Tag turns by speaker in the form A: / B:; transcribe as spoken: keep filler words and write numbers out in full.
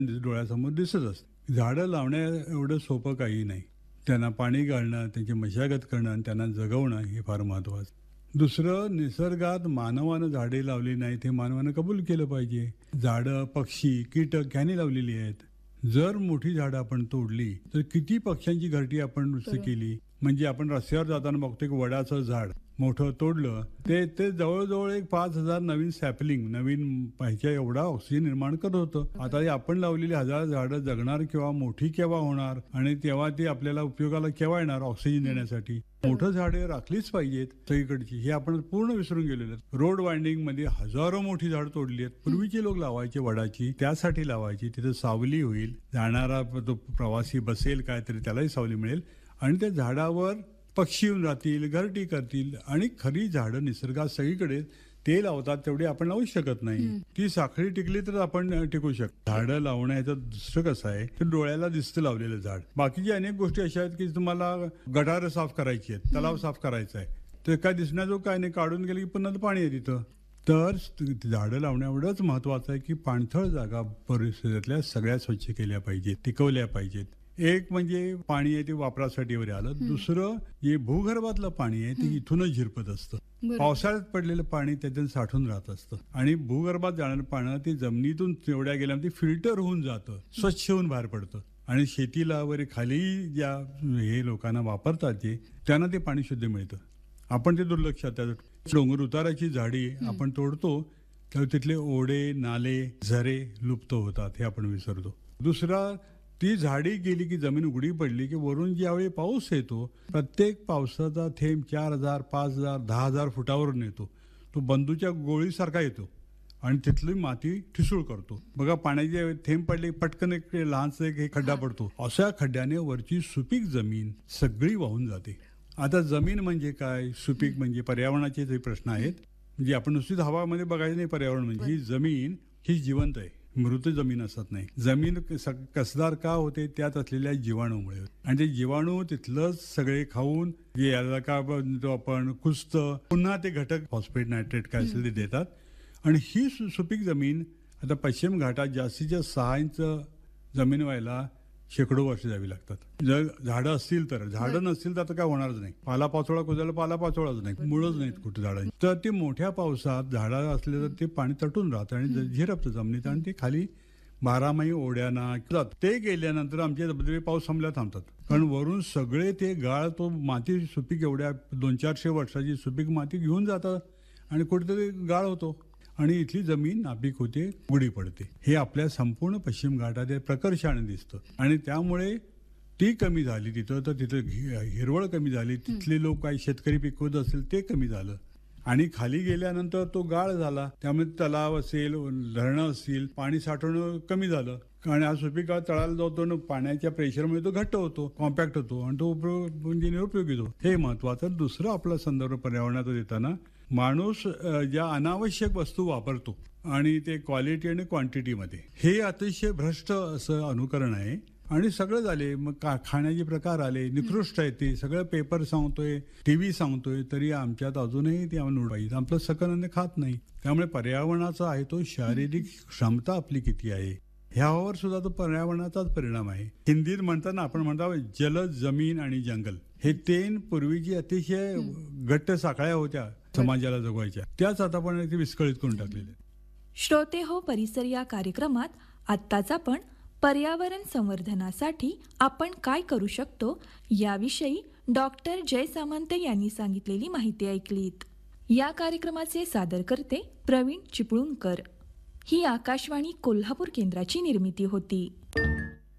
A: डोळ्यासमोर दिसत असते. झाडं लावण्या एवढं सोपं काही नाही. त्यांना पाणी घालणं, त्यांची मशागत करणं आणि त्यांना जगवणं हे फार महत्त्वाचं. दुसरं, निसर्गात मानवानं झाडे लावली नाहीत हे मानवानं कबूल केलं पाहिजे. झाडं, पक्षी, कीटक ह्यांनी लावलेली आहेत. जर मोठी झाडं आपण तोडली तर किती पक्ष्यांची घरटी आपण नुसती केली. म्हणजे आपण रस्त्यावर जाताना बघतो एक वडाचं झाड मोठं तोडलं, ते ते जवळजवळ एक पाच हजार नवीन सॅपलिंग नवीन पाहिजे एवढा ऑक्सिजन निर्माण करत होतं. आता हे आपण लावलेली हजार झाडं जगणार किंवा मोठी केव्हा होणार आणि तेव्हा ती आपल्याला उपयोगाला केव्हा येणार ऑक्सिजन देण्यासाठी. मोठं झाडे राखलीच पाहिजेत सगळीकडची, हे आपण पूर्ण विसरून गेलेलो. रोड वाइंडिंग मध्ये हजारो मोठी झाड तोडली आहेत. पूर्वीचे लोक लावायचे वडाची, त्यासाठी लावायची, तिथे सावली होईल, जाणारा तो प्रवासी बसेल काहीतरी त्यालाही सावली मिळेल आणि त्या झाडावर पक्षी येऊन राहतील, घरटी करतील. आणि खरी झाडं निसर्गात सगळीकडे ते लावतात तेवढी आपण लावू शकत नाही. ती साखळी टिकली तर आपण टिकू शकतो. झाडं लावण्याचं दुसरं कसं आहे तर डोळ्याला दिसतं लावलेलं झाड. बाकीची अनेक गोष्टी अशा आहेत की तुम्हाला गटार साफ करायची आहेत, तलाव साफ करायचा आहे, तर काय दिसण्याजो काय नाही, काढून गेलं की पुन्हा पाणी आहे तिथं. तर झाडं लावणं एवढंच महत्वाचं आहे की पाणथळ जागा परिसरातल्या सगळ्या स्वच्छ केल्या पाहिजेत, टिकवल्या पाहिजेत. एक म्हणजे पाणी आहे ते वापरासाठी वगैरे आलं. दुसरं, जे भूगर्भातलं पाणी आहे ते इथूनच झिरपत असतं. पावसाळ्यात पडलेलं पाणी त्यातून साठून राहत असतं आणि भूगर्भात जाणारं पाणी ते जमिनीतून तेवढ्या गेल्यानंतर फिल्टर होऊन जातं, स्वच्छ होऊन बाहेर पडतं. आणि शेतीला वगैरे खाली ज्या हे लोकांना वापरतात ते त्यांना ते पाणी शुद्ध मिळतं. आपण ते दुर्लक्षात. डोंगर उताराची झाडी आपण तोडतो तर तिथले ओढे, नाले, झरे लुप्त होतात हे आपण विसरतो. दुसरा, ती झाडी गेली की जमीन उघडी पडली की वरून ज्यावेळी पाऊस येतो प्रत्येक पावसाचा थेंब चार हजार पाच हजार दहा हजार फुटावरून येतो. तो बंदूच्या गोळीसारखा येतो आणि तिथली माती ठिसूळ करतो. बघा, पाण्याचे थेंब पडले पटकन एक लहानसा एक खड्डा पडतो. अशा खड्ड्याने वरची सुपीक जमीन सगळी वाहून जाते. आता जमीन म्हणजे काय, सुपीक म्हणजे पर्यावरणाचे जे प्रश्न आहेत. म्हणजे आपण नुसतीच हवामध्ये बघायचं नाही. पर्यावरण म्हणजे ही जमीन ही जिवंत आहे, मृत जमीन असत नाही. जमीन कसदार का होते, त्यात असलेल्या जीवाणूमुळे. आणि ते जीवाणू तिथलंच सगळे खाऊन जे याला का म्हणतो आपण कुसत, पुन्हा ते घटक फॉस्फेट, नायट्रेट काय असेल ते देतात. आणि ही सुपीक जमीन आता पश्चिम घाटात जास्तीत जास्त सहा इंच जमीन व्हायला शेकडो वर्ष जावी लागतात. जर झाडं असतील तर. झाडं नसतील तर काय होणारच नाही. पाला पाचोळा कुजायला पाला पाचोळाच नाही, मुळच नाहीत कुठे झाडांची. तर ते मोठ्या पावसात झाडं असले तर ते पाणी तटून राहतं आणि झिरपतं जमिनीत आणि ते खाली बारामाही ओढ्याना जात. ते गेल्यानंतर आमचे धबधबे पाऊस थांबल्या थांबतात. कारण वरून सगळे ते गाळ, तो माती सुपीक एवढ्या दोन चारशे वर्षाची सुपीक माती घेऊन जातात आणि कुठेतरी गाळ होतो आणि इथली जमीन नापीक होते, उघडी पडते. हे आपल्या संपूर्ण पश्चिम घाटात प्रकर्षाने दिसतं. आणि त्यामुळे ती कमी झाली तिथं, तर तिथं हिरवळ कमी झाली. तिथले लोक काही शेतकरी पिकवत असेल ते कमी झालं आणि खाली गेल्यानंतर तो गाळ झाला. त्यामुळे तलाव असेल, धरणं असतील, पाणी साठवणं कमी झालं. आणि आज सुपीक गाळ तळाला जातो ना, पाण्याच्या प्रेशरमुळे तो घट्ट होतो, कॉम्पॅक्ट होतो आणि तो उपयोग म्हणजे निरुपयोगी होतो. हे महत्वाचं. दुसरं, आपला संदर्भ पर्यावरणाचा देताना माणूस ज्या अनावश्यक वस्तू वापरतो आणि ते क्वालिटी आणि क्वांटिटीमध्ये, हे अतिशय भ्रष्ट असं अनुकरण आहे. आणि सगळं झाले, मग का खाण्याचे प्रकार आले, निकृष्ट आहे ते सगळं. पेपर सांगतोय, टीव्ही सांगतोय, तरी आमच्यात अजूनही ते आम्हाला पाहिजे. आपलं सकन खात नाही. त्यामुळे पर्यावरणाचा आहे तो शारीरिक क्षमता आपली किती आहे ह्यावर सुद्धा तो पर्यावरणाचाच परिणाम आहे. हिंदीत म्हणताना आपण म्हणतो जल, जमीन आणि जंगल, हे तीन पूर्वीची अतिशय घट्ट साखळ्या होत्या समाजाला जगवायच्या, त्याच आता पण विस्कळीत करून टाकलेल्या.
B: श्रोते हो, परिसर या कार्यक्रमात आत्ताच आपण पर्यावरण संवर्धनासाठी आपण काय करू शकतो याविषयी डॉक्टर जय सामंत यांनी सांगितलेली माहिती ऐकलीत. या कार्यक्रमाचे सादरकर्ते प्रवीण चिपळूणकर. ही आकाशवाणी कोल्हापूर केंद्राची निर्मिती होती.